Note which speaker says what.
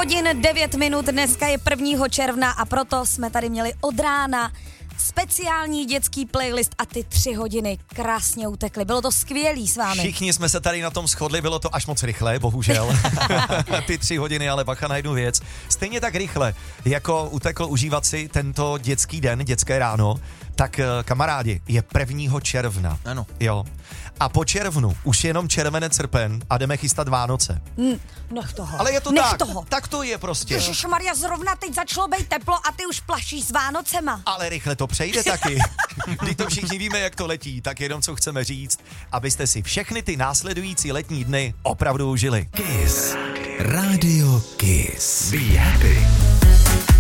Speaker 1: hodin 9 minut, dneska je 1. června a proto jsme tady měli od rána speciální dětský playlist a ty 3 hodiny krásně utekly. Bylo to skvělý s vámi.
Speaker 2: Všichni jsme se tady na tom shodli, bylo to až moc rychle, bohužel. Ty 3 hodiny, ale bacha na jednu věc. Stejně tak rychle, jako utekl užívat si tento dětský den, dětské ráno, tak kamarádi, je 1. června.
Speaker 3: Ano.
Speaker 2: Jo. A po červnu už jenom červenec, srpen a jdeme chystat Vánoce.
Speaker 1: Nech toho.
Speaker 2: Ale je to
Speaker 1: Nech
Speaker 2: tak.
Speaker 1: toho.
Speaker 2: Tak to je prostě.
Speaker 1: Ježišmarja, zrovna teď začalo být teplo a ty už plašíš s Vánocema.
Speaker 2: Ale rychle to přejde taky. Když to všichni víme, jak to letí, tak jenom co chceme říct, abyste si všechny ty následující letní dny opravdu užili.
Speaker 4: Kiss. Radio Kiss. Be happy.